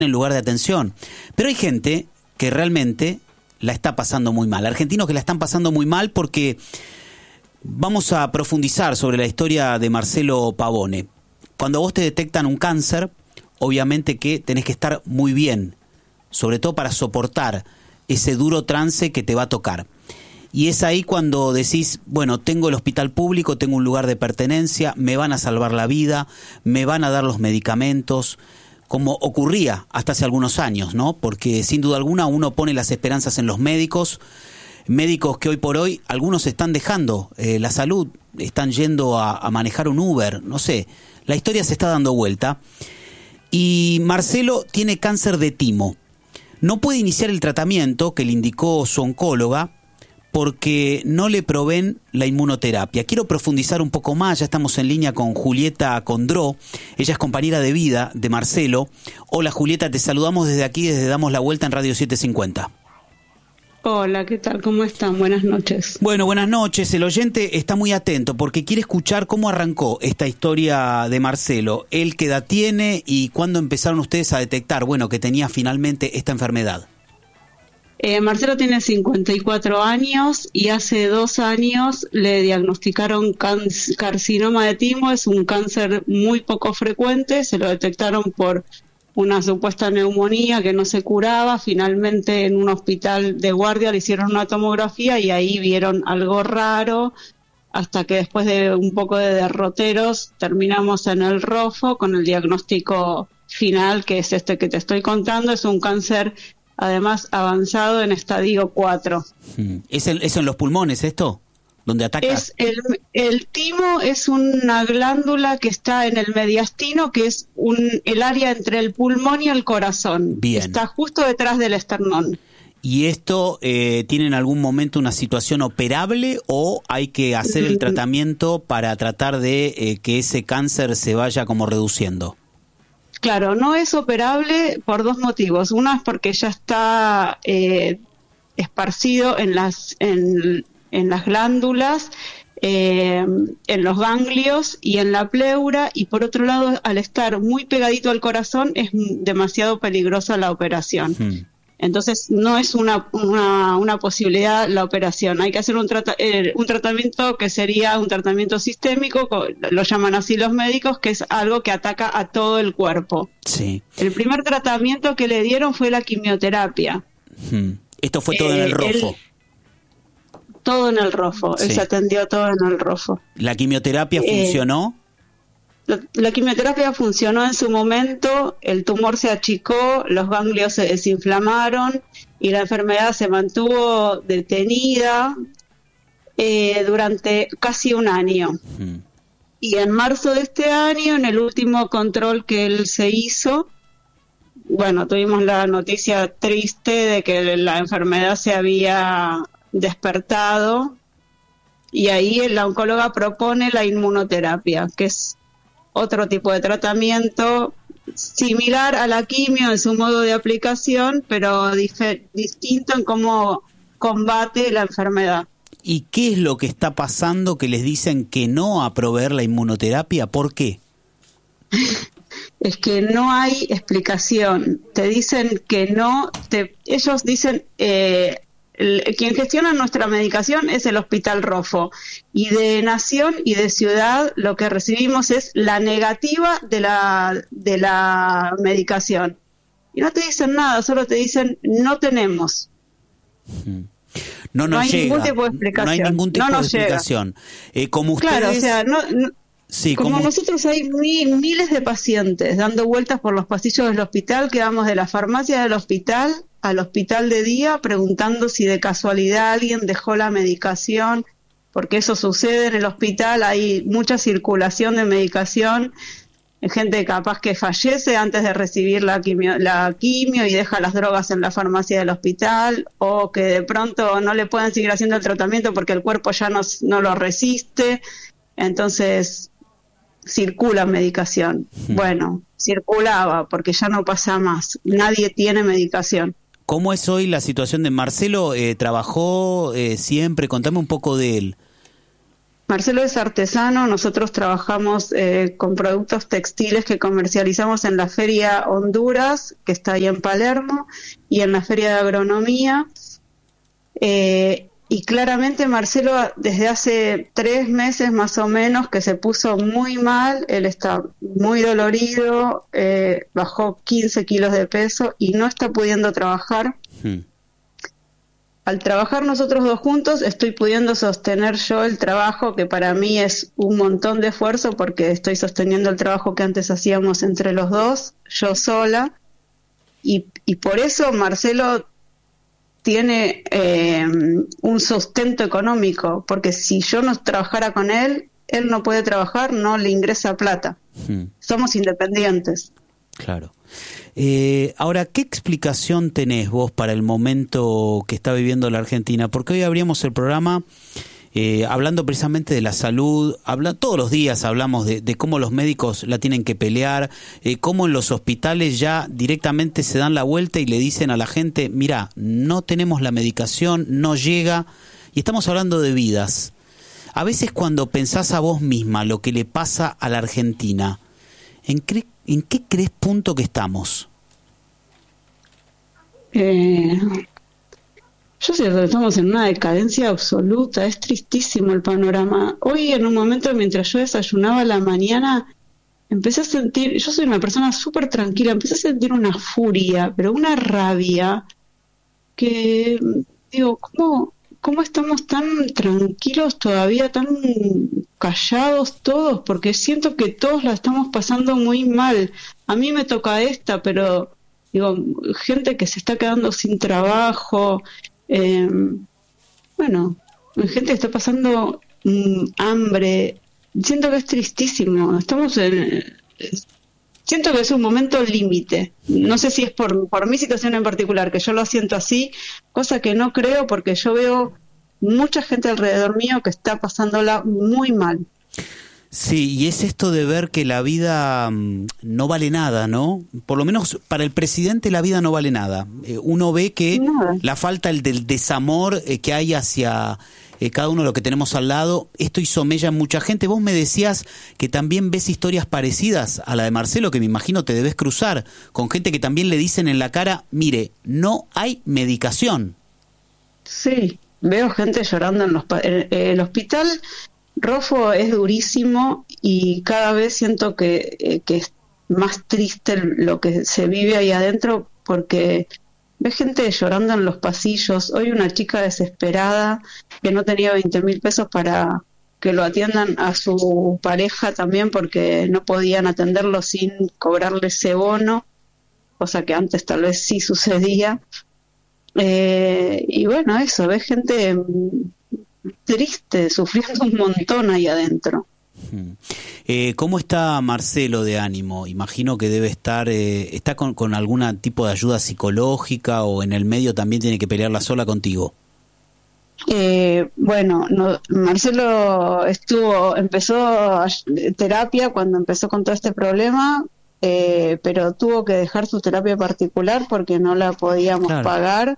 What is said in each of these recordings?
en lugar de atención. Pero hay gente que realmente la está pasando muy mal. Argentinos que la están pasando muy mal porque vamos a profundizar sobre la historia de Marcelo Pavone. Cuando a vos te detectan un cáncer, obviamente que tenés que estar muy bien, sobre todo para soportar ese duro trance que te va a tocar. Y es ahí cuando decís, bueno, tengo el hospital público, tengo un lugar de pertenencia, me van a salvar la vida, me van a dar los medicamentos, como ocurría hasta hace algunos años, ¿no? Porque sin duda alguna uno pone las esperanzas en los médicos que hoy por hoy, algunos están dejando la salud, están yendo a manejar un Uber, no sé, la historia se está dando vuelta. Y Marcelo tiene cáncer de timo. No puede iniciar el tratamiento que le indicó su oncóloga porque no le proveen la inmunoterapia. Quiero profundizar un poco más, ya estamos en línea con Julieta Condró, ella es compañera de vida de Marcelo. Hola Julieta, te saludamos desde aquí, desde Damos la Vuelta en Radio 750. Hola, ¿qué tal? ¿Cómo están? Buenas noches. Bueno, buenas noches. El oyente está muy atento porque quiere escuchar cómo arrancó esta historia de Marcelo. Él qué edad tiene y cuándo empezaron ustedes a detectar, bueno, que tenía finalmente esta enfermedad. Marcelo tiene 54 años y hace 2 años le diagnosticaron carcinoma de timo. Es un cáncer muy poco frecuente, se lo detectaron por una supuesta neumonía que no se curaba. Finalmente en un hospital de guardia le hicieron una tomografía y ahí vieron algo raro, hasta que después de un poco de derroteros terminamos en el ROFO con el diagnóstico final, que es este que te estoy contando. Es un cáncer además avanzado en estadio 4. ¿Es en los pulmones esto? ¿Donde ataca? El timo es una glándula que está en el mediastino, que es el área entre el pulmón y el corazón. Bien. Está justo detrás del esternón. ¿Y esto tiene en algún momento una situación operable o hay que hacer el tratamiento para tratar de que ese cáncer se vaya como reduciendo? Claro, no es operable por 2 motivos. Uno es porque ya está esparcido en las glándulas, en los ganglios y en la pleura, y por otro lado, al estar muy pegadito al corazón, es demasiado peligrosa la operación. Entonces, no es una posibilidad la operación. Hay que hacer un tratamiento que sería un tratamiento sistémico, lo llaman así los médicos, que es algo que ataca a todo el cuerpo. Sí. El primer tratamiento que le dieron fue la quimioterapia. Esto fue todo en el ROFO. Todo en el ROFO, Sí. Él se atendió todo en el ROFO. ¿La quimioterapia funcionó? La quimioterapia funcionó en su momento, el tumor se achicó, los ganglios se desinflamaron y la enfermedad se mantuvo detenida durante casi 1 año. Y en marzo de este año, en el último control que él se hizo, bueno, tuvimos la noticia triste de que la enfermedad se había despertado, y ahí la oncóloga propone la inmunoterapia, que es otro tipo de tratamiento similar a la quimio en su modo de aplicación, pero distinto en cómo combate la enfermedad. ¿Y qué es lo que está pasando que les dicen que no a proveer la inmunoterapia? ¿Por qué? Es que no hay explicación. Te dicen que no, ellos dicen, quien gestiona nuestra medicación es el Hospital ROFO, y de Nación y de Ciudad lo que recibimos es la negativa de la medicación. Y no te dicen nada, solo te dicen no tenemos. No hay llega. Ningún tipo de explicación. No hay ningún tipo de explicación. Como ustedes... Claro, o sea, Sí, como nosotros hay miles de pacientes dando vueltas por los pasillos del hospital, que vamos de la farmacia del hospital al hospital de día preguntando si de casualidad alguien dejó la medicación, porque eso sucede en el hospital. Hay mucha circulación de medicación, gente capaz que fallece antes de recibir la quimio y deja las drogas en la farmacia del hospital, o que de pronto no le pueden seguir haciendo el tratamiento porque el cuerpo ya no lo resiste. Entonces circula medicación. Bueno, circulaba porque ya no pasa más. Nadie tiene medicación. ¿Cómo es hoy la situación de Marcelo? ¿Trabajó siempre? Contame un poco de él. Marcelo es artesano, nosotros trabajamos con productos textiles que comercializamos en la Feria Honduras, que está ahí en Palermo, y en la Feria de Agronomía. Y claramente Marcelo desde hace 3 meses más o menos que se puso muy mal, él está muy dolorido, bajó 15 kilos de peso y no está pudiendo trabajar. Al trabajar nosotros dos juntos estoy pudiendo sostener yo el trabajo, que para mí es un montón de esfuerzo porque estoy sosteniendo el trabajo que antes hacíamos entre los dos, yo sola, y por eso Marcelo tiene un sustento económico, porque si yo no trabajara con él no puede trabajar, no le ingresa plata. Somos independientes. Claro. Ahora, ¿qué explicación tenés vos para el momento que está viviendo la Argentina? Porque hoy abrimos el programa hablando precisamente de la salud. Todos los días hablamos de cómo los médicos la tienen que pelear, cómo en los hospitales ya directamente se dan la vuelta y le dicen a la gente, mira, no tenemos la medicación, no llega, y estamos hablando de vidas. A veces cuando pensás a vos misma lo que le pasa a la Argentina, ¿en qué crees punto que estamos? Yo siento que estamos en una decadencia absoluta, es tristísimo el panorama. Hoy en un momento mientras yo desayunaba a la mañana, empecé a sentir, yo soy una persona súper tranquila, empecé a sentir una furia, pero una rabia, que digo, ¿cómo estamos tan tranquilos todavía, tan callados todos? Porque siento que todos la estamos pasando muy mal. A mí me toca esta, pero digo, gente que se está quedando sin trabajo, bueno, gente que está pasando hambre. Siento que es tristísimo. Siento que es un momento límite. No sé si es por mi situación en particular, que yo lo siento así, cosa que no creo porque yo veo mucha gente alrededor mío que está pasándola muy mal. Sí, y es esto de ver que la vida no vale nada, ¿no? Por lo menos para el presidente la vida no vale nada. Uno ve que la falta del desamor que hay hacia cada uno de los que tenemos al lado, esto hizo mella en mucha gente. Vos me decías que también ves historias parecidas a la de Marcelo, que me imagino te debes cruzar, con gente que también le dicen en la cara, mire, no hay medicación. Sí, veo gente llorando en el hospital. Rofo es durísimo y cada vez siento que es más triste lo que se vive ahí adentro, porque ves gente llorando en los pasillos. Hoy una chica desesperada que no tenía 20.000 pesos para que lo atiendan a su pareja también, porque no podían atenderlo sin cobrarle ese bono, cosa que antes tal vez sí sucedía. Y bueno, eso, ves gente triste, sufriendo un montón ahí adentro. ¿Cómo está Marcelo de ánimo? Imagino que debe estar, ¿está con algún tipo de ayuda psicológica o en el medio también tiene que pelearla sola contigo? Bueno, Marcelo empezó terapia cuando empezó con todo este problema, pero tuvo que dejar su terapia particular porque no la podíamos pagar.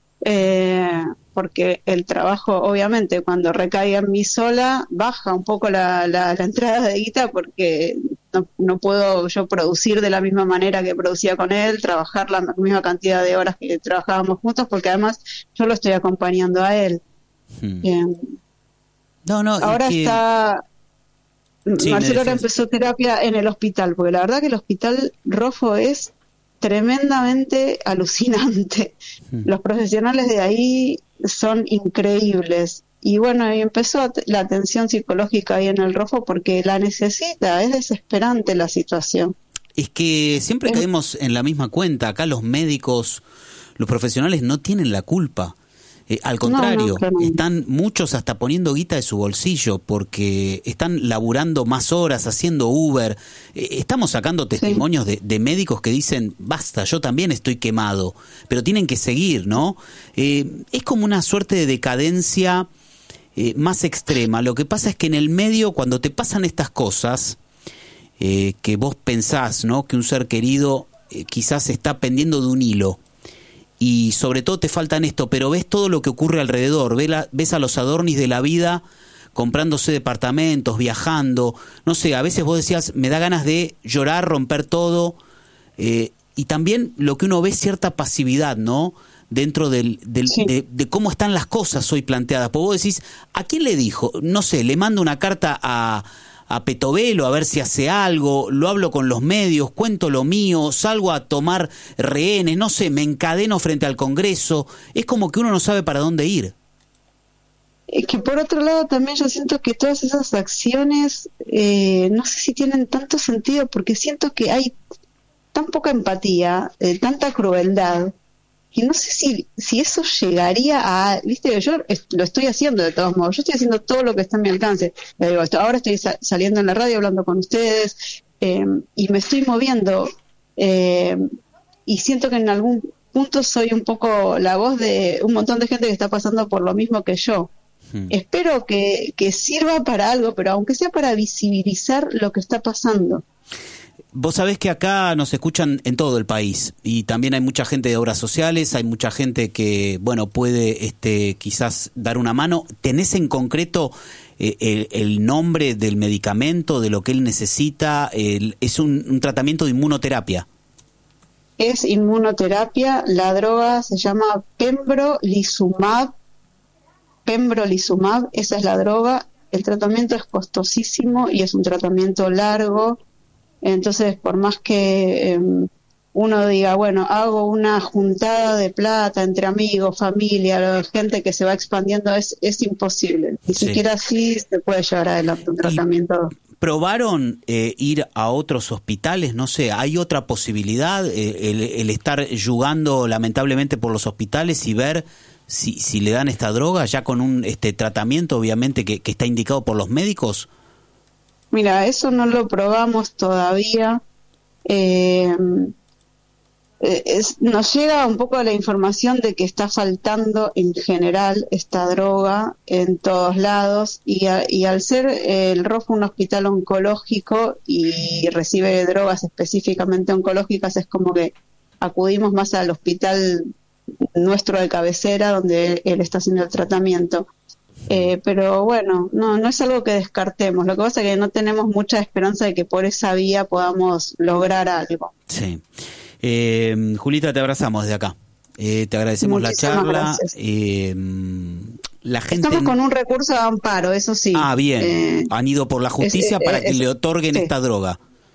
Porque el trabajo, obviamente, cuando recae en mí sola, baja un poco la entrada de guita, porque no puedo yo producir de la misma manera que producía con él, trabajar la misma cantidad de horas que trabajábamos juntos, porque además yo lo estoy acompañando a él. Ahora está... Sí, Marcelo ahora empezó terapia en el hospital, porque la verdad que el hospital Rofo es tremendamente alucinante. Los profesionales de ahí son increíbles. Y bueno, y empezó la atención psicológica ahí en el Rofo porque la necesita, es desesperante la situación. Es que siempre caemos en la misma cuenta. Acá los médicos, los profesionales no tienen la culpa. Al contrario, están muchos hasta poniendo guita de su bolsillo porque están laburando más horas, haciendo Uber. Estamos sacando testimonios de médicos que dicen, basta, yo también estoy quemado, pero tienen que seguir, ¿no? Es como una suerte de decadencia más extrema. Lo que pasa es que en el medio, cuando te pasan estas cosas, que vos pensás, ¿no?, que un ser querido quizás está pendiendo de un hilo, y sobre todo te faltan esto, pero ves todo lo que ocurre alrededor, ves a los adornis de la vida comprándose departamentos, viajando, no sé, a veces vos decías, me da ganas de llorar, romper todo, y también lo que uno ve es cierta pasividad, ¿no? Dentro Sí. de cómo están las cosas hoy planteadas. Porque vos decís, ¿a quién le dijo? No sé, le mando una carta a Petovelo a ver si hace algo, lo hablo con los medios, cuento lo mío, salgo a tomar rehenes, no sé, me encadeno frente al Congreso. Es como que uno no sabe para dónde ir. Es que por otro lado también yo siento que todas esas acciones no sé si tienen tanto sentido, porque siento que hay tan poca empatía, tanta crueldad, y no sé si eso llegaría a, viste, yo lo estoy haciendo de todos modos, yo estoy haciendo todo lo que está a mi alcance. Digo, ahora estoy saliendo en la radio hablando con ustedes, y me estoy moviendo, y siento que en algún punto soy un poco la voz de un montón de gente que está pasando por lo mismo que yo. Espero que sirva para algo, pero aunque sea para visibilizar lo que está pasando. Vos sabés que acá nos escuchan en todo el país y también hay mucha gente de obras sociales, hay mucha gente que, bueno, puede quizás dar una mano. ¿Tenés en concreto el nombre del medicamento, de lo que él necesita? Es un tratamiento de inmunoterapia. Es inmunoterapia, la droga se llama pembrolizumab, esa es la droga. El tratamiento es costosísimo y es un tratamiento largo. Entonces, por más que uno diga, bueno, hago una juntada de plata entre amigos, familia, gente que se va expandiendo, es imposible. Ni siquiera así se puede llevar adelante un tratamiento. ¿Probaron ir a otros hospitales? No sé, ¿hay otra posibilidad? El estar yugando lamentablemente por los hospitales y ver si le dan esta droga ya con un tratamiento obviamente que está indicado por los médicos. Mira, eso no lo probamos todavía. Nos llega un poco la información de que está faltando en general esta droga en todos lados y al ser el ROF un hospital oncológico y recibe drogas específicamente oncológicas, es como que acudimos más al hospital nuestro de cabecera donde él está haciendo el tratamiento. Pero bueno, no es algo que descartemos. Lo que pasa es que no tenemos mucha esperanza de que por esa vía podamos lograr algo. Sí. Julita, te abrazamos desde acá. Te agradecemos Muchísimas la charla. Gracias. La gente... Estamos con un recurso de amparo, eso sí. Ah, bien. Han ido por la justicia para que le otorguen esta droga.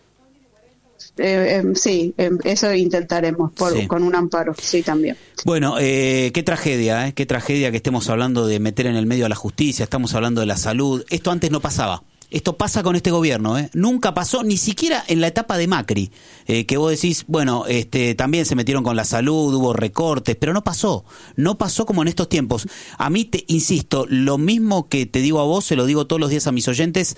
Sí, eso intentaremos con un amparo, sí, también. Bueno, qué tragedia que estemos hablando de meter en el medio a la justicia, estamos hablando de la salud. Esto antes no pasaba. Esto pasa con este gobierno, nunca pasó, ni siquiera en la etapa de Macri, que vos decís, bueno, también se metieron con la salud, hubo recortes, pero no pasó como en estos tiempos. A mí, insisto, lo mismo que te digo a vos, se lo digo todos los días a mis oyentes,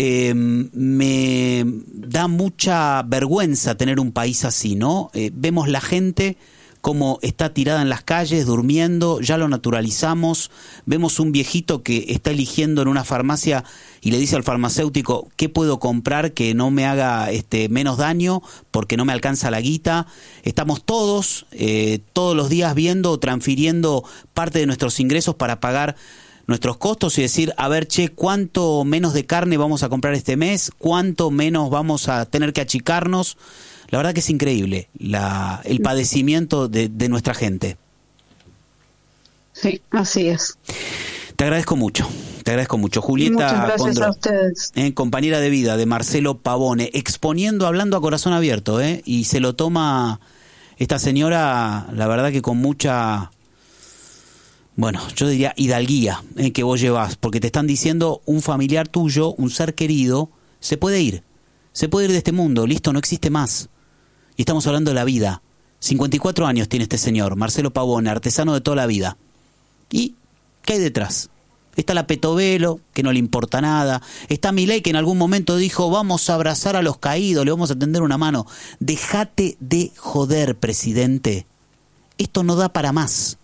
me da mucha vergüenza tener un país así, ¿no? Vemos la gente como está tirada en las calles, durmiendo, ya lo naturalizamos. Vemos un viejito que está eligiendo en una farmacia y le dice al farmacéutico, ¿qué puedo comprar que no me haga menos daño porque no me alcanza la guita? Estamos todos los días viendo o transfiriendo parte de nuestros ingresos para pagar nuestros costos y decir, a ver, che, ¿cuánto menos de carne vamos a comprar este mes? ¿Cuánto menos vamos a tener que achicarnos? La verdad que es increíble el padecimiento de nuestra gente. Sí, así es. Te agradezco mucho. Julieta Muchas gracias Condro, a ustedes. Compañera de vida de Marcelo Pavone, hablando a corazón abierto, y se lo toma esta señora, la verdad que con mucha, bueno, yo diría hidalguía que vos llevás, porque te están diciendo un familiar tuyo, un ser querido, se puede ir de este mundo, listo, no existe más. Y estamos hablando de la vida. 54 años tiene este señor, Marcelo Pavone, artesano de toda la vida. ¿Y qué hay detrás? Está la Petovelo, que no le importa nada. Está Milei, que en algún momento dijo, vamos a abrazar a los caídos, le vamos a tender una mano. Déjate de joder, presidente. Esto no da para más.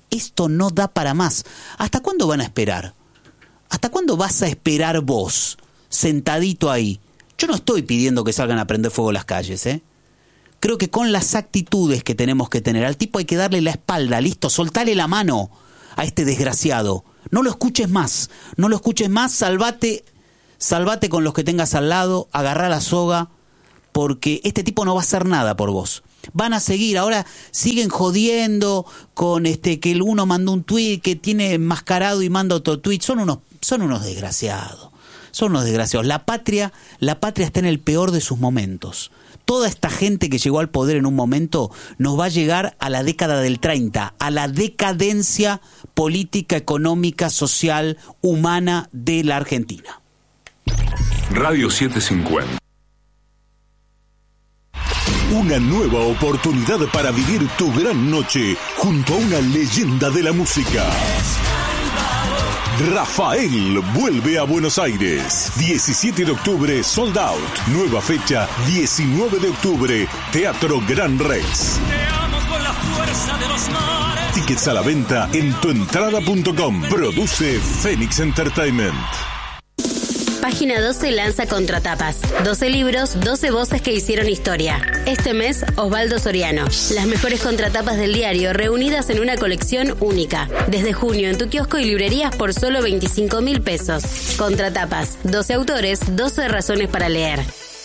¿Hasta cuándo van a esperar? ¿Hasta cuándo vas a esperar vos, sentadito ahí? Yo no estoy pidiendo que salgan a prender fuego las calles, Creo que con las actitudes que tenemos que tener, al tipo hay que darle la espalda, listo, soltale la mano a este desgraciado. No lo escuches más, salvate con los que tengas al lado, agarrá la soga, porque este tipo no va a hacer nada por vos. Van a seguir, ahora siguen jodiendo con que el uno mandó un tuit que tiene enmascarado y manda otro tuit. Son unos desgraciados. La patria está en el peor de sus momentos. Toda esta gente que llegó al poder en un momento nos va a llegar a la década del 30, a la decadencia política, económica, social, humana de la Argentina. Radio 750. Una nueva oportunidad para vivir tu gran noche junto a una leyenda de la música. Rafael vuelve a Buenos Aires. 17 de octubre, sold out. Nueva fecha, 19 de octubre, Teatro Gran Rex. Tickets a la venta en tuentrada.com. Produce Fénix Entertainment. Página 12 lanza Contratapas. 12 libros, 12 voces que hicieron historia. Este mes, Osvaldo Soriano. Las mejores contratapas del diario reunidas en una colección única. Desde junio en tu kiosco y librerías por solo 25.000 pesos. Contratapas. 12 autores, 12 razones para leer.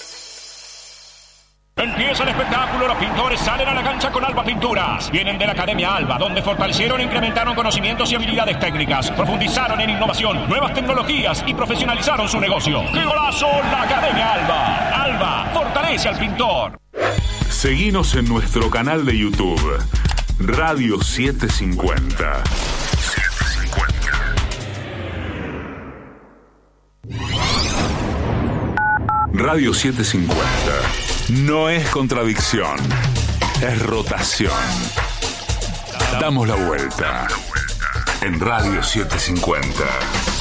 Empieza el espectáculo, los pintores salen a la cancha con Alba Pinturas. Vienen de la Academia Alba, donde fortalecieron e incrementaron conocimientos y habilidades técnicas, profundizaron en innovación, nuevas tecnologías y profesionalizaron su negocio. ¡Qué golazo! La Academia Alba. Alba fortalece al pintor. Seguinos en nuestro canal de YouTube, Radio 750. Radio 750. No es contradicción, es rotación. Damos la vuelta en Radio 750.